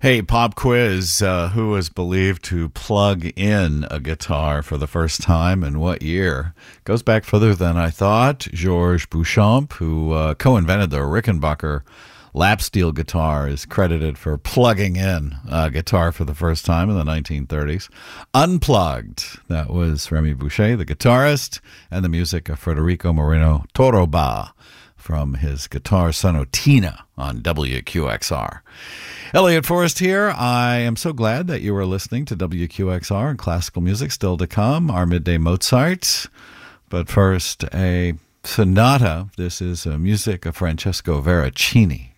Hey, pop quiz. Who was believed to plug in a guitar for the first time and what year? Goes back further than I thought. Georges Beauchamp, who co-invented the Rickenbacker lap steel guitar, is credited for plugging in a guitar for the first time in the 1930s. Unplugged. That was Remy Boucher, the guitarist, and the music of Federico Moreno Toroba from his guitar sonatina on WQXR. Elliot Forrest here. I am so glad that you are listening to WQXR and classical music still to come, our midday Mozart. But first, a sonata. This is music of Francesco Veracini.